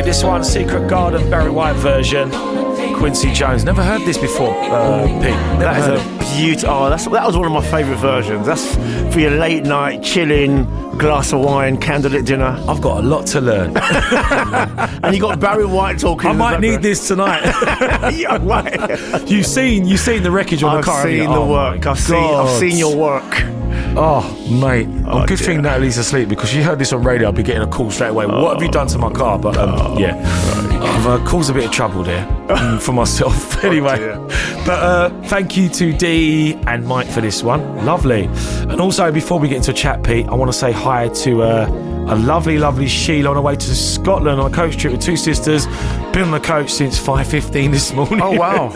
this one, Secret Garden, Barry White version. Quincy Jones. Never heard this before, Pete. That is a beautiful. Oh, that was one of my favourite versions. That's for your late night chilling, glass of wine, candlelit dinner. I've got a lot to learn. And you got Barry White talking. I might need this tonight. Yeah, right. You've seen the wreckage on the car. I've seen the work. I've seen your work. Oh, mate. Good thing Natalie's asleep, because she heard this on radio. I'll be getting a call straight away. What have you done to my car? But yeah, I've caused a bit of trouble there for myself. Anyway, but thank you to Dee and Mike for this one. Lovely. And also, before we get into a chat, Pete, I want to say hi to a lovely, lovely Sheila on her way to Scotland on a coach trip with two sisters. Been on the coach since 5:15 this morning. Oh, wow.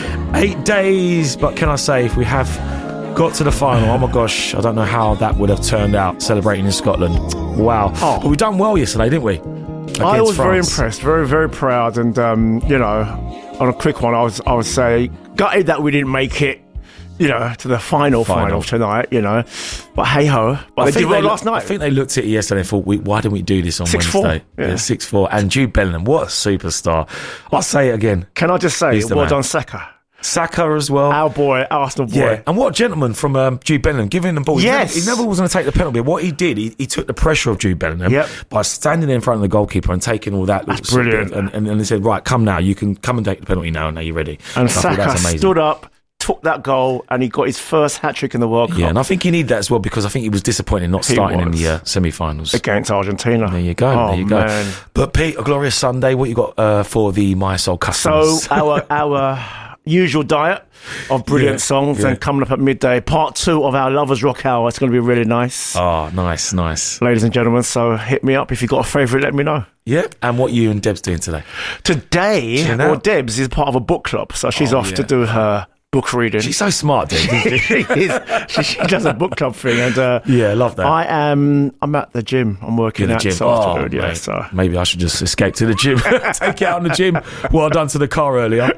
8 days. But can I say, if we have got to the final, oh my gosh, I don't know how that would have turned out, celebrating in Scotland. Wow. But we done well yesterday, didn't we? I was France. very impressed, very, very proud. And, you know, on a quick one, I would say, gutted that we didn't make it, you know, to the final tonight, you know. But hey-ho. But they did well last night. I think they looked at it yesterday and thought, why didn't we do this on 6-4. Wednesday? Yeah, 6-4. And Jude Bellingham, what a superstar. I'll say it again. Can I just say, well done, Saka. Saka as well. Our boy, Arsenal boy. Yeah. And what a gentleman from Jude Bellingham, giving the ball. Yes. He never was going to take the penalty. What he did, he took the pressure of Jude Bellingham by standing in front of the goalkeeper and taking all that. That's brilliant. And he said, right, come now. You can come and take the penalty now. Now you're ready. And Saka stood up, took that goal, and he got his first hat-trick in the World Cup. Yeah, and I think he needed that as well, because I think he was disappointed not starting in the semi-finals. Against Argentina. There you go. Oh, there you go. Man. But Pete, a glorious Sunday. What you got for the My Soul customers? So our usual diet of brilliant songs, and coming up at midday, part 2 of our Lovers Rock Hour. It's going to be really nice. Oh, nice. Ladies and gentlemen, so hit me up. If you've got a favourite, let me know. Yeah, and what you and Deb's doing today? Today, Debs is part of a book club, so she's off to do her book reading. She's so smart, Deb. She is. She does a book club thing, and I love that. I'm at the gym. I'm working out this afternoon. So maybe I should just escape to the gym. Take it out in the gym. What I done to the car earlier.